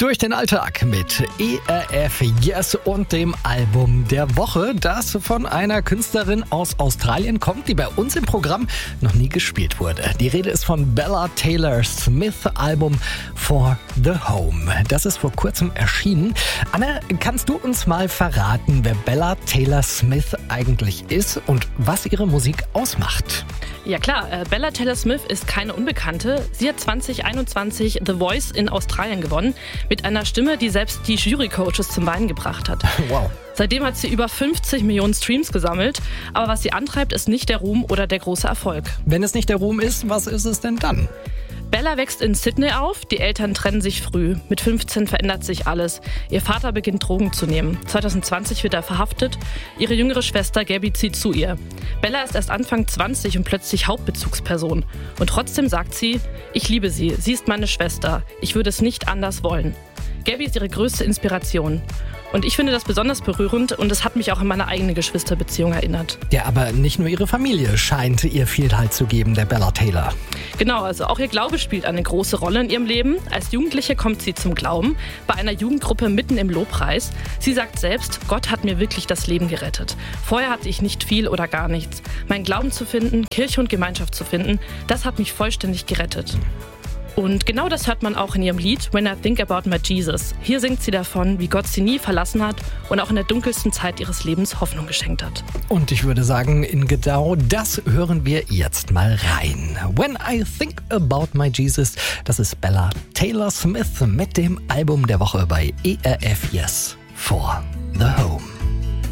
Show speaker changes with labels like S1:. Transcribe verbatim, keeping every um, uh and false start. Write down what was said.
S1: durch den Alltag mit E R F Yes und dem Album der Woche, das von einer Künstlerin aus Australien kommt, die bei uns im Programm noch nie gespielt wurde. Die Rede ist von Bella Taylor Smith, Album For the Home. Das ist vor kurzem erschienen. Anna, kannst du uns mal verraten, wer Bella Taylor Smith eigentlich ist und was ihre Musik ausmacht?
S2: Ja klar, äh, Bella Taylor Smith ist keine Unbekannte. Sie hat zwanzig einundzwanzig The Voice in Australien gewonnen, mit einer Stimme, die selbst die Jury-Coaches zum Weinen gebracht hat.
S1: Wow.
S2: Seitdem hat sie über fünfzig Millionen Streams gesammelt, aber was sie antreibt, ist nicht der Ruhm oder der große Erfolg.
S1: Wenn es nicht der Ruhm ist, was ist es denn dann?
S2: Bella wächst in Sydney auf, die Eltern trennen sich früh. Mit fünfzehn verändert sich alles. Ihr Vater beginnt Drogen zu nehmen. zwanzig zwanzig wird er verhaftet. Ihre jüngere Schwester Gabby zieht zu ihr. Bella ist erst Anfang zwanzig und plötzlich Hauptbezugsperson. Und trotzdem sagt sie, ich liebe sie, sie ist meine Schwester. Ich würde es nicht anders wollen. Gabby ist ihre größte Inspiration. Und ich finde das besonders berührend und es hat mich auch an meine eigene Geschwisterbeziehung erinnert.
S1: Ja, aber nicht nur ihre Familie scheint ihr Vielfalt zu geben, der Bella Taylor.
S2: Genau, also auch ihr Glaube spielt eine große Rolle in ihrem Leben. Als Jugendliche kommt sie zum Glauben, bei einer Jugendgruppe mitten im Lobpreis. Sie sagt selbst, Gott hat mir wirklich das Leben gerettet. Vorher hatte ich nicht viel oder gar nichts. Mein Glauben zu finden, Kirche und Gemeinschaft zu finden, das hat mich vollständig gerettet. Und genau das hört man auch in ihrem Lied When I Think About My Jesus. Hier singt sie davon, wie Gott sie nie verlassen hat und auch in der dunkelsten Zeit ihres Lebens Hoffnung geschenkt hat.
S1: Und ich würde sagen, in genau das hören wir jetzt mal rein. When I Think About My Jesus, das ist Bella Taylor Smith mit dem Album der Woche bei E R F Yes for the Home.